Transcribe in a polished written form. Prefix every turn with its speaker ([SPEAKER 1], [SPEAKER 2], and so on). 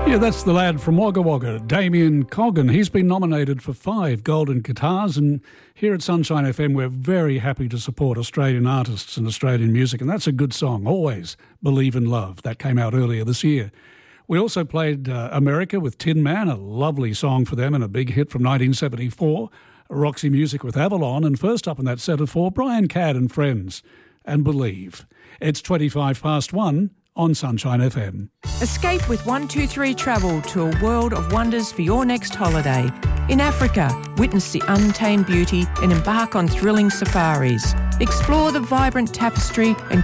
[SPEAKER 1] Yeah, that's the lad from Wagga Wagga, Damien Coggan. He's been nominated for 5 Golden Guitars, and here at Sunshine FM we're very happy to support Australian artists and Australian music, and that's a good song, Always Believe in Love. That came out earlier this year. We also played America with Tin Man, a lovely song for them and a big hit from 1974, Roxy Music with Avalon, and first up in that set of 4, Brian Cadd and Friends, and Believe. It's 1:25 on Sunshine FM.
[SPEAKER 2] Escape with 123 Travel to a world of wonders for your next holiday. In Africa, witness the untamed beauty and embark on thrilling safaris. Explore the vibrant tapestry and